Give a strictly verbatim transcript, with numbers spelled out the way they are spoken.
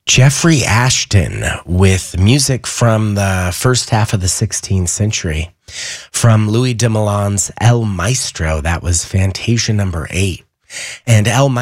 Jeffrey Ashton with music from the first half of the sixteenth century. From Louis de Milan's El Maestro, that was Fantasia number eight. And El